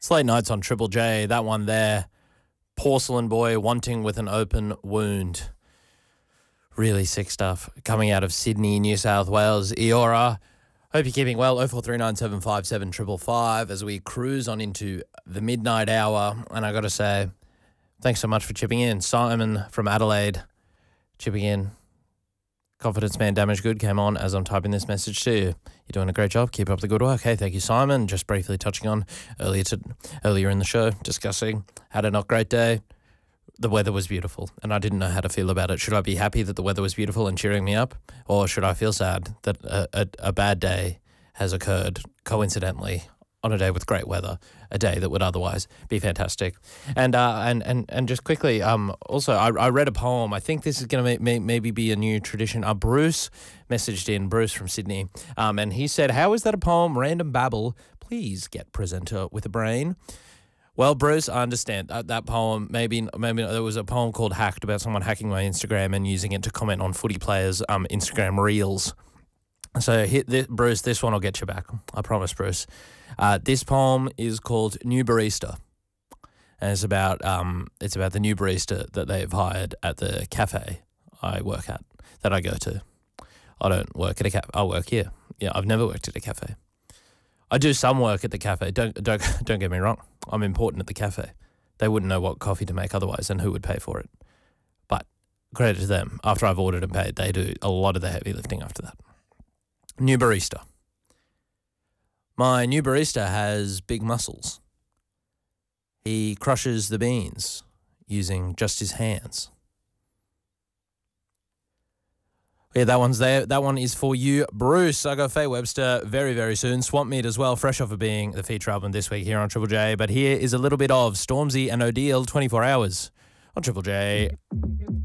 It's late nights on Triple J. That one there, Porcelain Boy, Wanting with an Open Wound. Really sick stuff coming out of Sydney, New South Wales. Eora, hope you're keeping well. 0439757555 as we cruise on into the midnight hour. And I got to say, thanks so much for chipping in. Simon from Adelaide chipping in. Confidence Man Damage Good came on as I'm typing this message to you. You're doing a great job. Keep up the good work. Hey, thank you, Simon. Just briefly touching on earlier in the show, discussing had a not great day. The weather was beautiful, and I didn't know how to feel about it. Should I be happy that the weather was beautiful and cheering me up, or should I feel sad that a bad day has occurred coincidentally on a day with great weather, a day that would otherwise be fantastic? And just quickly, also I read a poem. I think this is going to maybe be a new tradition. Bruce messaged in, Bruce from Sydney, and he said, "How is that a poem? Random babble. Please get presenter with a brain." Well, Bruce, I understand that poem. Maybe there was a poem called Hacked about someone hacking my Instagram and using it to comment on footy players' Instagram reels. So, Bruce, this one will get you back. I promise, Bruce. This poem is called New Barista, and it's about the new barista that they've hired at the cafe I work at, that I go to. I don't work at a cafe. I work here. Yeah, I've never worked at a cafe. I do some work at the cafe. Don't get me wrong. I'm important at the cafe. They wouldn't know what coffee to make otherwise, and who would pay for it. But credit to them. After I've ordered and paid, they do a lot of the heavy lifting after that. New barista. My new barista has big muscles. He crushes the beans using just his hands. Yeah, that one's there. That one is for you, Bruce. I got Faye Webster very, very soon. Swamp Meat as well, fresh off of being the feature album this week here on Triple J. But here is a little bit of Stormzy and O'Deal, 24 Hours on Triple J.